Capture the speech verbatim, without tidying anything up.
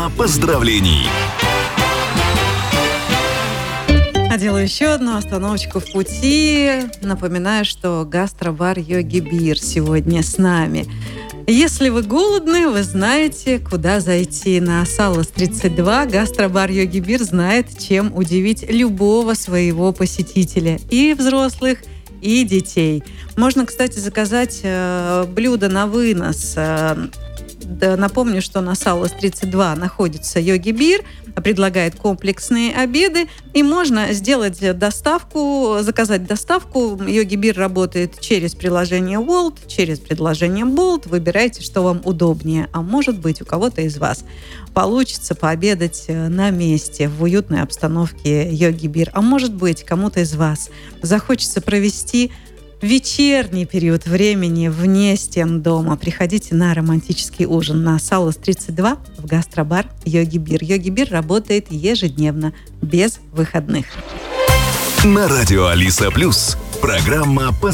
Поздравлений! А делаю еще одну остановочку в пути. Напоминаю, что гастробар Йоги Бир сегодня с нами. Если вы голодны, вы знаете, куда зайти. На Салас тридцать два гастробар Йоги Бир знает, чем удивить любого своего посетителя. И взрослых, и детей. Можно, кстати, заказать э, блюдо на вынос. Э, да, напомню, что на Салас тридцать два находится Йоги Бир, предлагает комплексные обеды, и можно сделать доставку, заказать доставку. Йоги Бир работает через приложение Wolt, через приложение Bolt. Выбирайте, что вам удобнее. А может быть, у кого-то из вас получится пообедать на месте, в уютной обстановке Йоги Бир. А может быть, кому-то из вас захочется провести вечерний период времени вне стен дома. Приходите на романтический ужин на Салас тридцать два в гастробар Йоги Бир. Йоги Бир работает ежедневно, без выходных. На радио Алиса Плюс. Программа